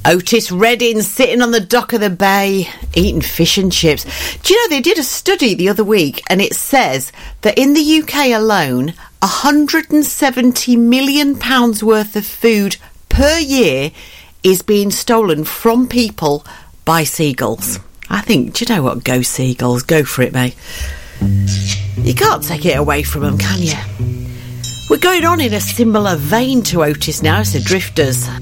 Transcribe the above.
Otis Redding sitting on the dock of the bay eating fish and chips. Do you know, they did a study the other week and it says that in the UK alone, £170 million worth of food per year is being stolen from people by seagulls. I think, do you know what? Go seagulls. Go for it, mate. You can't take it away from them, can you? We're going on in a similar vein to Otis now. It's the Drifters